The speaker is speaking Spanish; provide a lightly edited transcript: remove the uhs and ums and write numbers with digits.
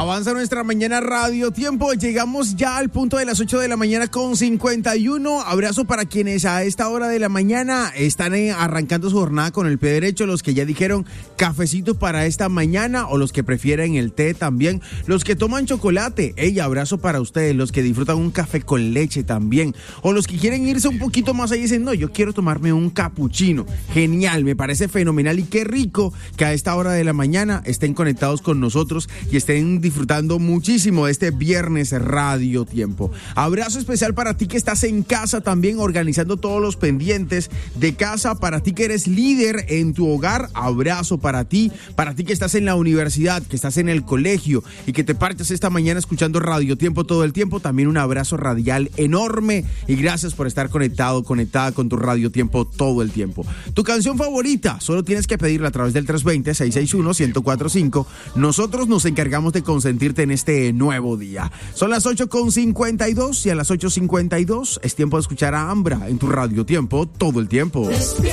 Avanza nuestra mañana Radio Tiempo. Llegamos ya al punto de las 8 de la mañana con 51. Abrazo para quienes a esta hora de la mañana están arrancando su jornada con el pie derecho. Los que ya dijeron cafecito para esta mañana o los que prefieren el té también. Los que toman chocolate. Abrazo para ustedes. Los que disfrutan un café con leche también. O los que quieren irse un poquito más allá y dicen, no, yo quiero tomarme un capuchino. Genial, me parece fenomenal y qué rico que a esta hora de la mañana estén conectados con nosotros y estén disfrutando muchísimo de este viernes Radio Tiempo. Abrazo especial para ti que estás en casa también organizando todos los pendientes de casa, para ti que eres líder en tu hogar, abrazo para ti que estás en la universidad, que estás en el colegio y que te partes esta mañana escuchando Radio Tiempo todo el tiempo, también un abrazo radial enorme y gracias por estar conectada con tu Radio Tiempo todo el tiempo. Tu canción favorita, solo tienes que pedirla a través del 320-661-1045. Nosotros nos encargamos de consentirte en este nuevo día. Son las 8:52 y a las 8:52 es tiempo de escuchar a Ambra en tu Radio Tiempo todo el tiempo.